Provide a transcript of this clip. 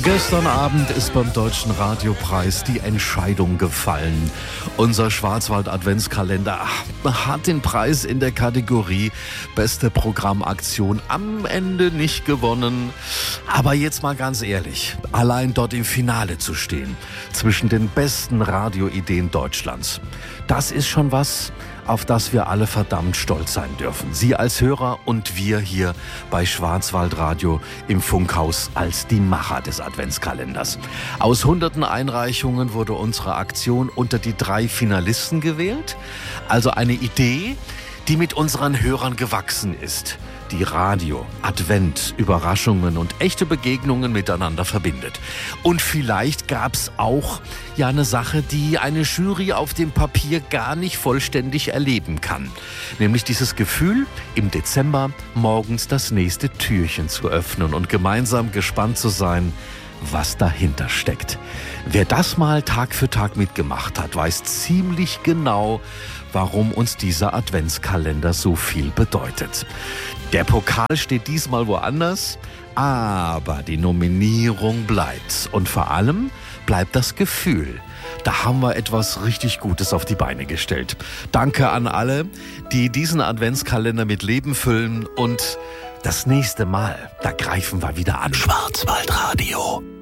Gestern Abend ist beim Deutschen Radiopreis die Entscheidung gefallen. Unser Schwarzwald-Adventskalender hat den Preis in der Kategorie Beste Programmaktion am Ende nicht gewonnen. Aber jetzt mal ganz ehrlich, allein dort im Finale zu stehen, zwischen den besten Radioideen Deutschlands, das ist schon was, auf das wir alle verdammt stolz sein dürfen. Sie als Hörer und wir hier bei Schwarzwaldradio im Funkhaus als die Macher des Adventskalenders. Aus hunderten Einreichungen wurde unsere Aktion unter die 3 Finalisten gewählt. Also eine Idee, die mit unseren Hörern gewachsen ist, die Radio, Advent, Überraschungen und echte Begegnungen miteinander verbindet. Und vielleicht gab's auch eine Sache, die eine Jury auf dem Papier gar nicht vollständig erleben kann. Nämlich dieses Gefühl, im Dezember morgens das nächste Türchen zu öffnen und gemeinsam gespannt zu sein, was dahinter steckt. Wer das mal Tag für Tag mitgemacht hat, weiß ziemlich genau, warum uns dieser Adventskalender so viel bedeutet. Der Pokal steht diesmal woanders, aber die Nominierung bleibt. Und vor allem bleibt das Gefühl. Da haben wir etwas richtig Gutes auf die Beine gestellt. Danke an alle, die diesen Adventskalender mit Leben füllen. Und das nächste Mal, da greifen wir wieder an. Schwarzwaldradio.